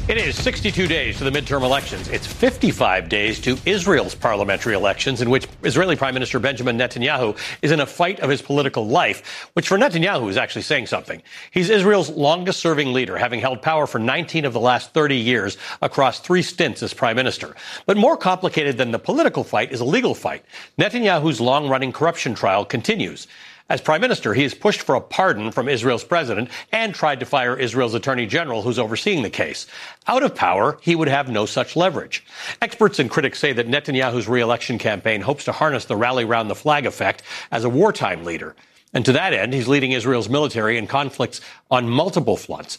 It is 62 days to the midterm elections. It's 55 days to Israel's parliamentary elections, in which Israeli Prime Minister Benjamin Netanyahu is in a fight of his political life, which for Netanyahu is actually saying something. He's Israel's longest-serving leader, having held power for 19 of the last 30 years across 3 stints as prime minister. But more complicated than the political fight is a legal fight. Netanyahu's long-running corruption trial continues. As prime minister, he has pushed for a pardon from Israel's president and tried to fire Israel's attorney general, who's overseeing the case. Out of power, he would have no such leverage. Experts and critics say that Netanyahu's re-election campaign hopes to harness the rally round the flag effect as a wartime leader. And to that end, he's leading Israel's military in conflicts on multiple fronts.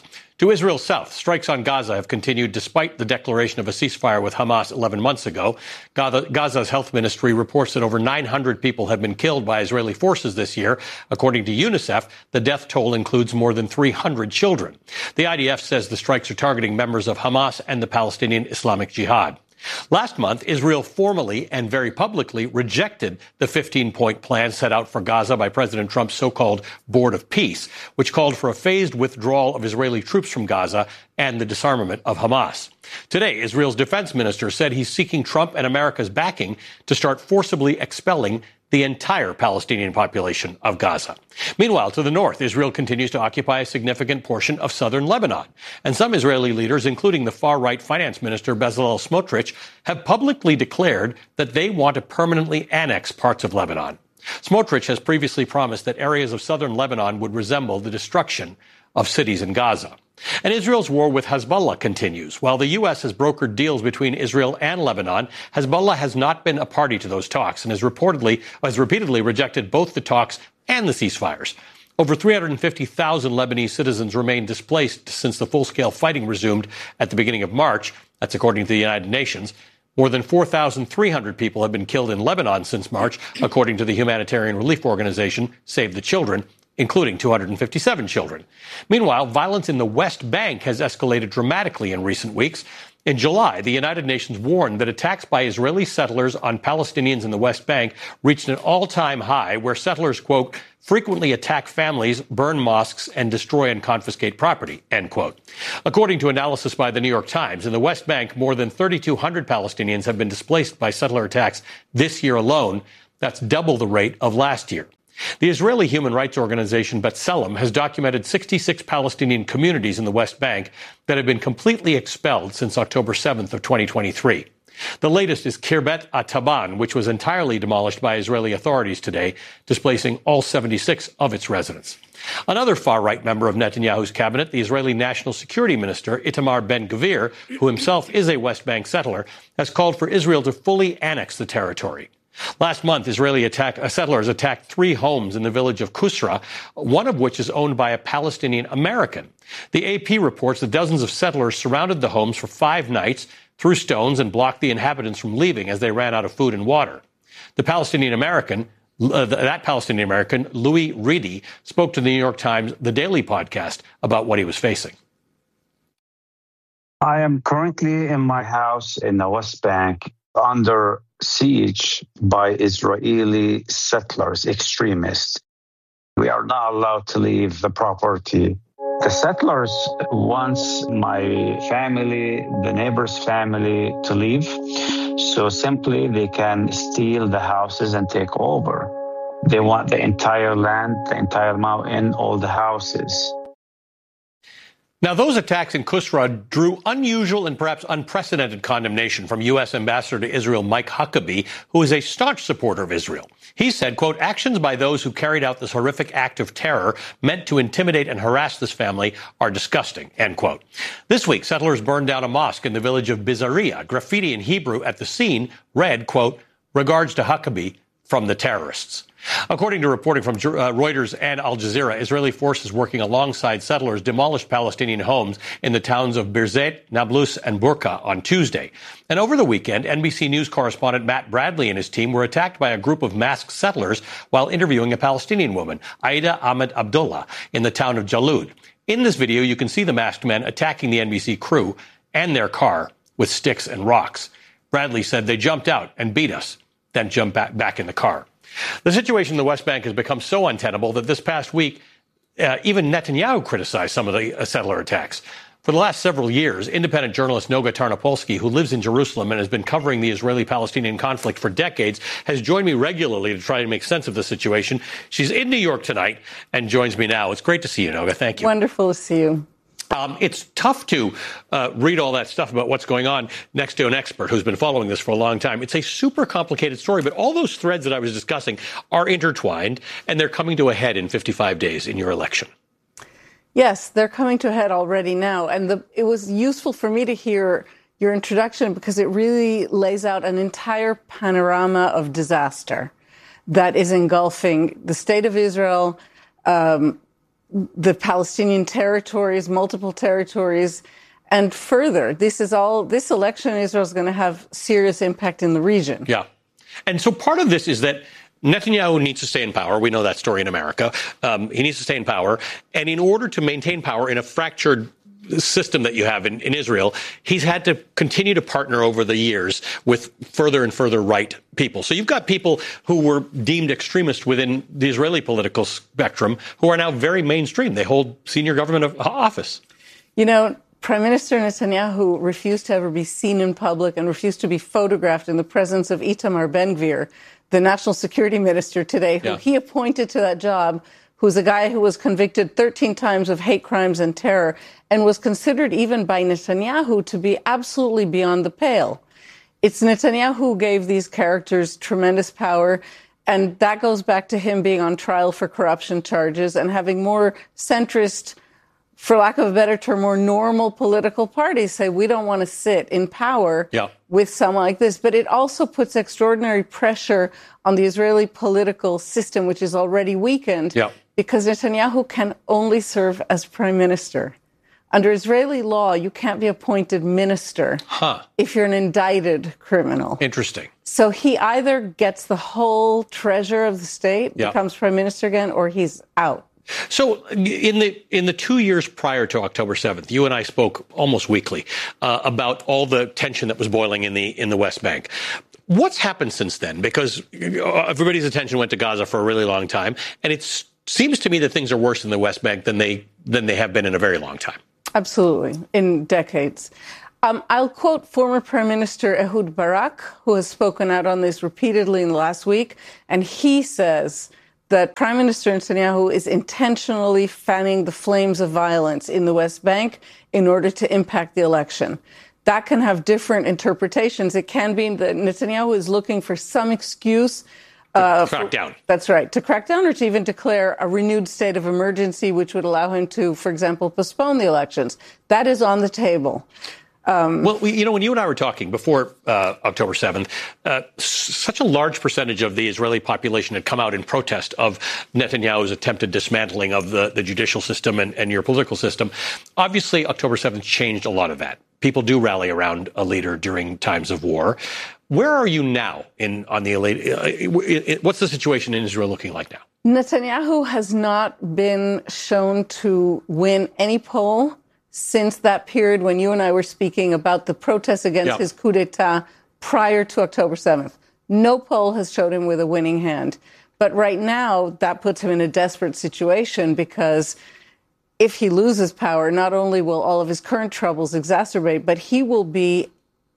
To Israel's south, strikes on Gaza have continued despite the declaration of a ceasefire with Hamas 11 months ago. Gaza's health ministry reports that over 900 people have been killed by Israeli forces this year. According to UNICEF, the death toll includes more than 300 children. The IDF says the strikes are targeting members of Hamas and the Palestinian Islamic Jihad. Last month, Israel formally and very publicly rejected the 15-point plan set out for Gaza by President Trump's so-called Board of Peace, which called for a phased withdrawal of Israeli troops from Gaza and the disarmament of Hamas. Today, Israel's defense minister said he's seeking Trump and America's backing to start forcibly expelling the entire Palestinian population of Gaza. Meanwhile, to the north, Israel continues to occupy a significant portion of southern Lebanon. And some Israeli leaders, including the far-right finance minister Bezalel Smotrich, have publicly declared that they want to permanently annex parts of Lebanon. Smotrich has previously promised that areas of southern Lebanon would resemble the destruction of cities in Gaza. And Israel's war with Hezbollah continues. While the U.S. has brokered deals between Israel and Lebanon, Hezbollah has not been a party to those talks and has repeatedly rejected both the talks and the ceasefires. Over 350,000 Lebanese citizens remain displaced since the full-scale fighting resumed at the beginning of March. That's according to the United Nations. More than 4,300 people have been killed in Lebanon since March, according to the humanitarian relief organization Save the Children, including 257 children. Meanwhile, violence in the West Bank has escalated dramatically in recent weeks. In July, the United Nations warned that attacks by Israeli settlers on Palestinians in the West Bank reached an all-time high, where settlers, quote, frequently attack families, burn mosques, and destroy and confiscate property, end quote. According to analysis by the New York Times, in the West Bank, more than 3,200 Palestinians have been displaced by settler attacks this year alone. That's double the rate of last year. The Israeli human rights organization B'Tselem has documented 66 Palestinian communities in the West Bank that have been completely expelled since October 7th of 2023. The latest is Khirbet Ataban, which was entirely demolished by Israeli authorities today, displacing all 76 of its residents. Another far-right member of Netanyahu's cabinet, the Israeli National Security Minister Itamar Ben-Gvir, who himself is a West Bank settler, has called for Israel to fully annex the territory. Last month, Israeli settlers attacked 3 homes in the village of Kusra, one of which is owned by a Palestinian American. The AP reports that dozens of settlers surrounded the homes for 5 nights, threw stones, and blocked the inhabitants from leaving as they ran out of food and water. That Palestinian American, Louis Reedy, spoke to the New York Times, The Daily podcast, about what he was facing. I am currently in my house in the West Bank under siege by Israeli settlers, extremists. We are not allowed to leave the property. The settlers want my family, the neighbor's family, to leave. So simply they can steal the houses and take over. They want the entire land, the entire mountain, all the houses. Now, those attacks in Kusra drew unusual and perhaps unprecedented condemnation from U.S. Ambassador to Israel Mike Huckabee, who is a staunch supporter of Israel. He said, quote, actions by those who carried out this horrific act of terror meant to intimidate and harass this family are disgusting, end quote. This week, settlers burned down a mosque in the village of Bizaria. Graffiti in Hebrew at the scene read, quote, regards to Huckabee from the terrorists. According to reporting from Reuters and Al Jazeera, Israeli forces working alongside settlers demolished Palestinian homes in the towns of Birzeit, Nablus, and Burqa on Tuesday. And over the weekend, NBC News correspondent Matt Bradley and his team were attacked by a group of masked settlers while interviewing a Palestinian woman, Aida Ahmed Abdullah, in the town of Jalud. In this video, you can see the masked men attacking the NBC crew and their car with sticks and rocks. Bradley said they jumped out and beat us, then jumped back in the car. The situation in the West Bank has become so untenable that this past week, even Netanyahu criticized some of the settler attacks. For the last several years, independent journalist Noga Tarnopolsky, who lives in Jerusalem and has been covering the Israeli-Palestinian conflict for decades, has joined me regularly to try to make sense of the situation. She's in New York tonight and joins me now. It's great to see you, Noga. Thank you. Wonderful to see you. It's tough to read all that stuff about what's going on next to an expert who's been following this for a long time. It's a super complicated story, but all those threads that I was discussing are intertwined, and they're coming to a head in 55 days in your election. Yes, they're coming to a head already now. And it was useful for me to hear your introduction because it really lays out an entire panorama of disaster that is engulfing the state of Israel, the Palestinian territories, multiple territories, and further. This election in Israel is going to have serious impact in the region. Yeah. And so part of this is that Netanyahu needs to stay in power. We know that story in America. He needs to stay in power. And in order to maintain power in a fractured system that you have in Israel, he's had to continue to partner over the years with further and further right people. So you've got people who were deemed extremist within the Israeli political spectrum who are now very mainstream. They hold senior government office. You know, Prime Minister Netanyahu refused to ever be seen in public and refused to be photographed in the presence of Itamar Ben-Gvir, the national security minister today, who he appointed to that job, who's a guy who was convicted 13 times of hate crimes and terror and was considered even by Netanyahu to be absolutely beyond the pale. It's Netanyahu who gave these characters tremendous power, and that goes back to him being on trial for corruption charges and having more centrist, for lack of a better term, more normal political parties say, we don't want to sit in power with someone like this. But it also puts extraordinary pressure on the Israeli political system, which is already weakened, because Netanyahu can only serve as prime minister. Under Israeli law, you can't be appointed minister if you're an indicted criminal. Interesting. So he either gets the whole treasure of the state, becomes prime minister again, or he's out. So in the 2 years prior to October 7th, you and I spoke almost weekly about all the tension that was boiling in the West Bank. What's happened since then? Because everybody's attention went to Gaza for a really long time, and it seems to me that things are worse in the West Bank than they have been in a very long time. Absolutely, in decades. I'll quote former Prime Minister Ehud Barak, who has spoken out on this repeatedly in the last week, and he says that Prime Minister Netanyahu is intentionally fanning the flames of violence in the West Bank in order to impact the election. That can have different interpretations. It can be that Netanyahu is looking for some excuse to crack down. That's right, to crack down or to even declare a renewed state of emergency, which would allow him to, for example, postpone the elections. That is on the table. Well, when you and I were talking before October 7th, such a large percentage of the Israeli population had come out in protest of Netanyahu's attempted dismantling of the judicial system and your political system. Obviously, October 7th changed a lot of that. People do rally around a leader during times of war. Where are you now what's the situation in Israel looking like now? Netanyahu has not been shown to win any poll since that period when you and I were speaking about the protests against his coup d'etat prior to October 7th. No poll has showed him with a winning hand. But right now, that puts him in a desperate situation because if he loses power, not only will all of his current troubles exacerbate, but he will be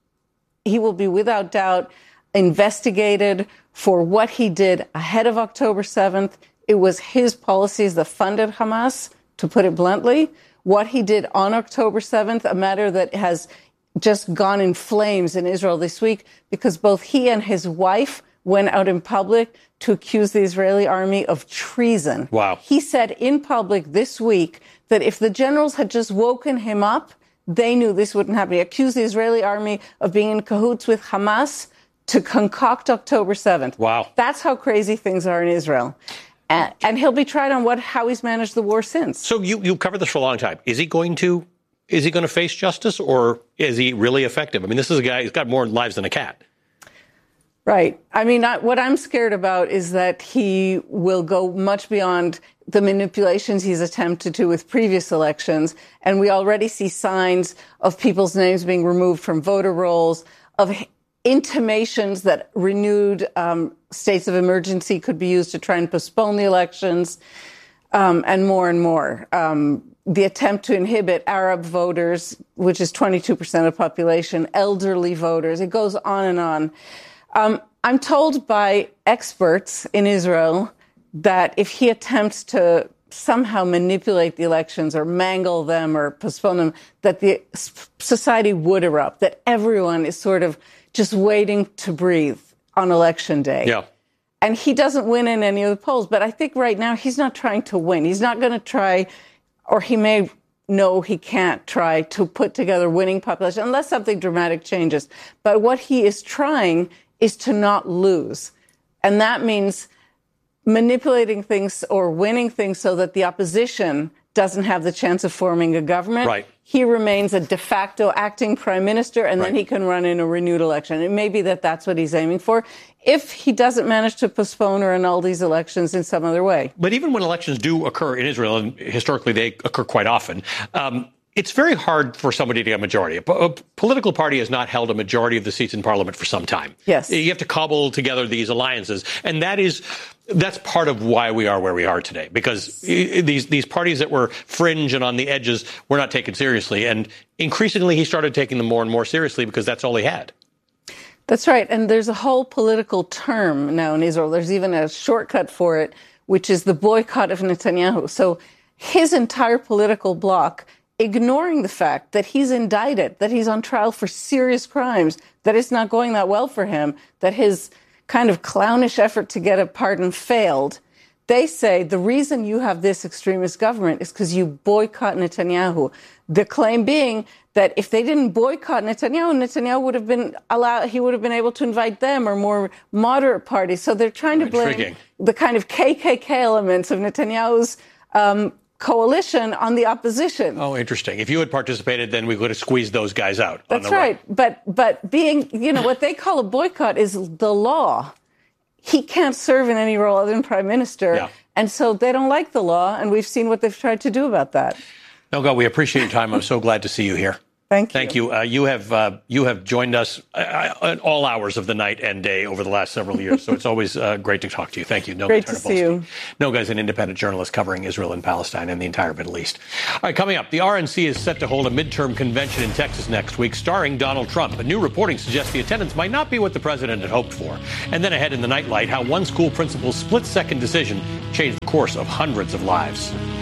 without doubt investigated for what he did ahead of October 7th. It was his policies that funded Hamas, to put it bluntly. What he did on October 7th, a matter that has just gone in flames in Israel this week, because both he and his wife went out in public to accuse the Israeli army of treason. Wow. He said in public this week that if the generals had just woken him up, they knew this wouldn't happen. He accused the Israeli army of being in cahoots with Hamas to concoct October 7th. Wow. That's how crazy things are in Israel. And he'll be tried on how he's managed the war since. So you covered this for a long time. Is he going to face justice, or is he really effective? I mean, this is a guy who's got more lives than a cat. Right. I mean, what I'm scared about is that he will go much beyond the manipulations he's attempted to with previous elections. And we already see signs of people's names being removed from voter rolls, of intimations that renewed states of emergency could be used to try and postpone the elections, and more and more. the attempt to inhibit Arab voters, which is 22% of the population, elderly voters. It goes on and on. I'm told by experts in Israel that if he attempts to somehow manipulate the elections or mangle them or postpone them, that the society would erupt, that everyone is sort of just waiting to breathe on election day. Yeah. And he doesn't win in any of the polls. But I think right now he's not trying to win. He's not going to try, or he may know he can't try to put together winning population unless something dramatic changes. But what he is trying is to not lose. And that means manipulating things or winning things so that the opposition doesn't have the chance of forming a government. Right. He remains a de facto acting prime minister, and then he can run in a renewed election. It may be that that's what he's aiming for if he doesn't manage to postpone or annul these elections in some other way. But even when elections do occur in Israel, and historically they occur quite often, it's very hard for somebody to get a majority. A political party has not held a majority of the seats in parliament for some time. Yes. You have to cobble together these alliances. And that's part of why we are where we are today, because these parties that were fringe and on the edges were not taken seriously. And increasingly, he started taking them more and more seriously because that's all he had. That's right. And there's a whole political term now in Israel. There's even a shortcut for it, which is the boycott of Netanyahu. So his entire political bloc, ignoring the fact that he's indicted, that he's on trial for serious crimes, that it's not going that well for him, that his kind of clownish effort to get a pardon failed. They say the reason you have this extremist government is because you boycott Netanyahu. The claim being that if they didn't boycott Netanyahu would have been he would have been able to invite them or more moderate parties. So they're trying to blame the kind of KKK elements of Netanyahu's coalition on the opposition. Oh, interesting. If you had participated, then we could have squeezed those guys out. That's right. But being, what they call a boycott is the law. He can't serve in any role other than prime minister. Yeah. And so they don't like the law. And we've seen what they've tried to do about that. Noga, we appreciate your time. I'm so glad to see you here. Thank you. You have joined us at all hours of the night and day over the last several years. So it's always great to talk to you. Thank you. Noga Great to see you. Noga is an independent journalist covering Israel and Palestine and the entire Middle East. All right, coming up, the RNC is set to hold a midterm convention in Texas next week, starring Donald Trump. But new reporting suggests the attendance might not be what the president had hoped for. And then ahead in the Nightlight, how one school principal's split-second decision changed the course of hundreds of lives.